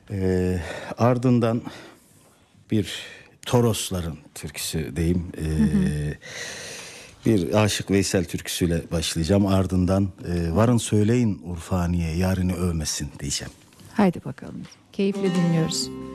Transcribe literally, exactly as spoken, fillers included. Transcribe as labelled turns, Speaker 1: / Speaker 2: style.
Speaker 1: Ee, ardından bir Torosların türküsü diyeyim. Ee, hı hı. Bir Aşık Veysel türküsüyle başlayacağım. Ardından e, varın söyleyin Urfaniye yarını övmesin diyeceğim.
Speaker 2: Haydi bakalım. Keyifle dinliyoruz.